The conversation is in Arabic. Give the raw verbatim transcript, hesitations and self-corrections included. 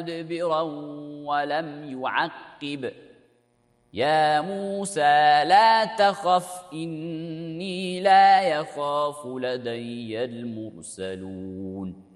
مدبرا ولم يعقب يا موسى لا تخف إني لا يخاف لدي المرسلون